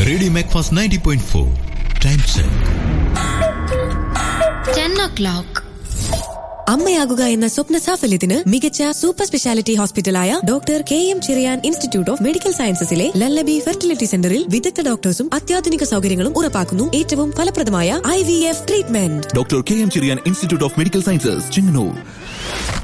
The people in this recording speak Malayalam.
Radio Macfast 90.4 time check 10 o'clock. അമ്മയാകുക എന്ന സ്വപ്ന സാഫല്യത്തിന് മികച്ച super speciality ഹോസ്പിറ്റലായ doctor KM Cherian institute of medical സയൻസസിലെ ലല്ലബി fertility സെന്ററിൽ വിദഗ്ധ ഡോക്ടേഴ്സും അത്യാധുനിക സൗകര്യങ്ങളും ഉറപ്പാക്കുന്നു ഏറ്റവും ഫലപ്രദമായ IVF treatment. Doctor KM Cherian institute of medical sciences, Chengannur.